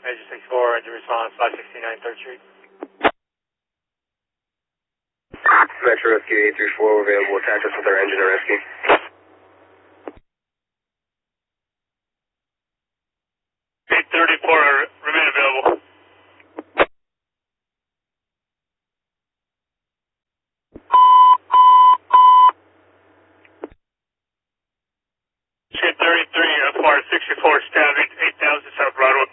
Major 64, engine response, 569 3rd Street. Metro Rescue 834, available. Attach us with our engine and rescue. Remain available. Ship 33, FR 64, stabbing 8000 South Broadway.